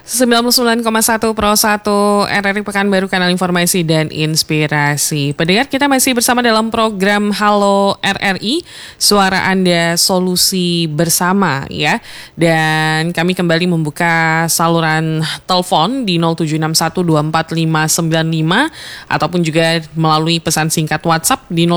99,1 Pro 1 RRI Pekanbaru, kanal informasi dan inspirasi. Pendengar, kita masih bersama dalam program Halo RRI, suara Anda solusi bersama ya. Dan kami kembali membuka saluran telepon di 0761245595 ataupun juga melalui pesan singkat WhatsApp di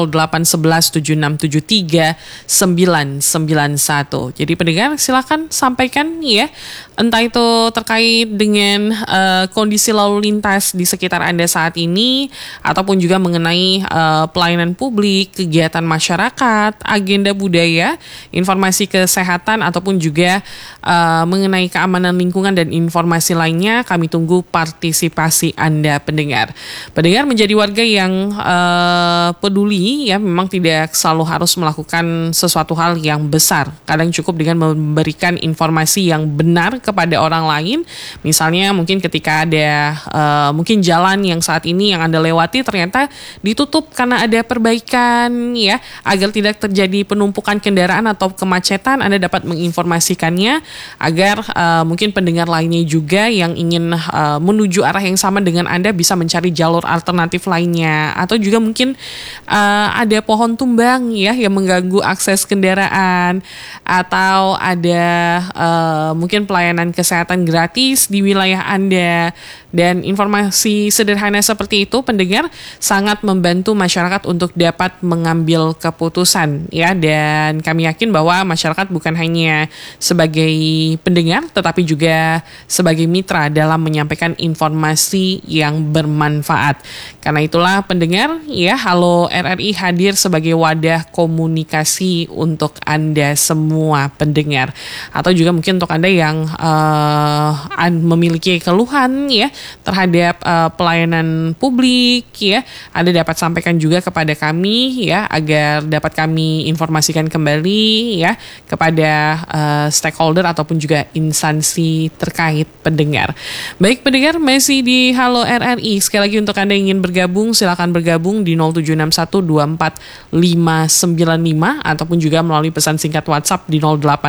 08117633 991. Jadi pendengar, silakan sampaikan ya, entah itu terkait dengan kondisi lalu lintas di sekitar Anda saat ini, ataupun juga mengenai pelayanan publik, kegiatan masyarakat, agenda budaya, informasi kesehatan, ataupun juga mengenai keamanan lingkungan dan informasi lainnya. Kami tunggu partisipasi Anda pendengar. Pendengar menjadi warga yang peduli ya, memang tidak selalu harus melakukan sesuatu hal yang besar. Kadang cukup dengan memberikan informasi yang benar kepada orang lain. Misalnya mungkin ketika ada mungkin jalan yang saat ini yang Anda lewati ternyata ditutup karena ada perbaikan ya, agar tidak terjadi penumpukan kendaraan atau kemacetan, Anda dapat menginformasikannya agar mungkin pendengar lainnya juga yang ingin menuju arah yang sama dengan Anda bisa mencari jalur alternatif lainnya. Atau juga mungkin ada pohon tumbang ya yang mengganggu akses kendaraan, atau ada mungkin pelayanan kesehatan gratis di wilayah Anda. Dan informasi sederhana seperti itu pendengar sangat membantu masyarakat untuk dapat mengambil keputusan ya. Dan kami yakin bahwa masyarakat bukan hanya sebagai pendengar tetapi juga sebagai mitra dalam menyampaikan informasi yang bermanfaat. Karena itulah pendengar ya, Halo RRI hadir sebagai wadah komunikasi untuk Anda semua pendengar. Atau juga mungkin untuk Anda yang memiliki keluhan ya terhadap pelayanan publik ya, Anda dapat sampaikan juga kepada kami ya, agar dapat kami informasikan kembali ya kepada stakeholder ataupun juga instansi terkait pendengar. Baik pendengar, masih di Halo RRI. Sekali lagi untuk Anda yang ingin bergabung, silakan bergabung di 0761245595 ataupun juga melalui pesan singkat WhatsApp di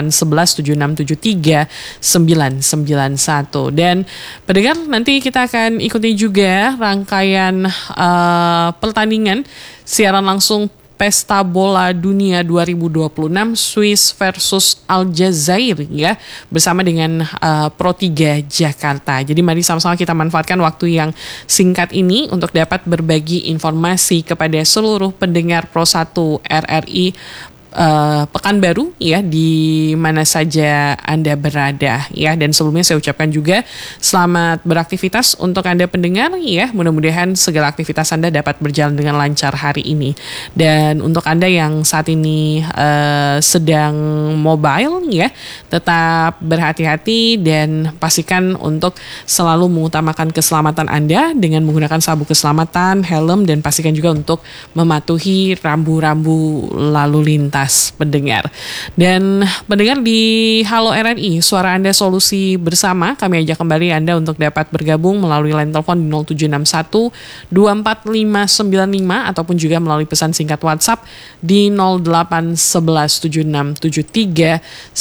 08117633 991. Dan pendengar, nanti kita akan ikuti juga rangkaian pertandingan siaran langsung Pesta Bola Dunia 2026 Swiss versus Aljazair ya, bersama dengan Pro 3 Jakarta. Jadi mari sama-sama kita manfaatkan waktu yang singkat ini untuk dapat berbagi informasi kepada seluruh pendengar Pro 1 RRI Pekanbaru ya, di mana saja Anda berada ya. Dan sebelumnya saya ucapkan juga selamat beraktivitas untuk Anda pendengar ya. Mudah-mudahan segala aktivitas Anda dapat berjalan dengan lancar hari ini. Dan untuk Anda yang saat ini sedang mobile ya, tetap berhati-hati dan pastikan untuk selalu mengutamakan keselamatan Anda dengan menggunakan sabuk keselamatan, helm, dan pastikan juga untuk mematuhi rambu-rambu lalu lintas pendengar. Dan pendengar di Halo RRI, suara Anda solusi bersama, kami ajak kembali Anda untuk dapat bergabung melalui line telepon di 0761245595 ataupun juga melalui pesan singkat WhatsApp di 08117633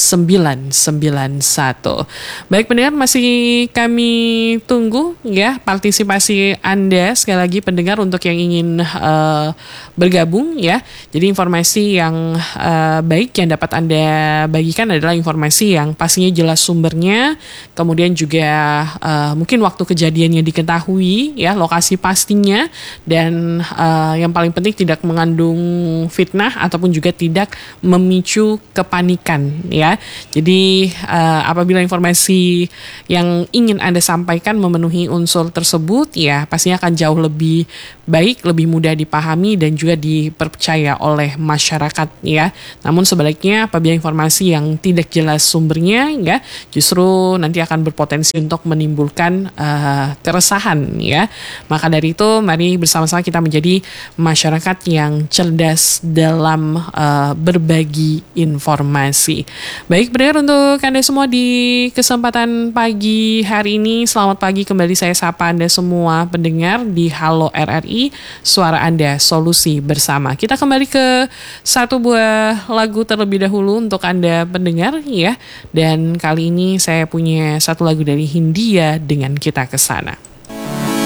991. Baik pendengar, masih kami tunggu ya partisipasi Anda sekali lagi pendengar untuk yang ingin bergabung ya. Jadi informasi yang baik yang dapat Anda bagikan adalah informasi yang pastinya jelas sumbernya, kemudian juga mungkin waktu kejadiannya diketahui ya, lokasi pastinya, dan yang paling penting tidak mengandung fitnah ataupun juga tidak memicu kepanikan ya. Jadi apabila informasi yang ingin Anda sampaikan memenuhi unsur tersebut ya, pastinya akan jauh lebih baik, lebih mudah dipahami dan juga dipercaya oleh masyarakat ya. Namun sebaliknya apabila informasi yang tidak jelas sumbernya ya, justru nanti akan berpotensi untuk menimbulkan keresahan ya. Maka dari itu mari bersama-sama kita menjadi masyarakat yang cerdas dalam berbagi informasi. Baik pendengar, untuk Anda semua di kesempatan pagi hari ini, selamat pagi kembali, saya sapa Anda semua pendengar di Halo RRI, suara Anda solusi bersama. Kita kembali ke satu buah lagu terlebih dahulu untuk Anda pendengar ya. Dan kali ini saya punya satu lagu dari Hindia dengan Kita Kesana.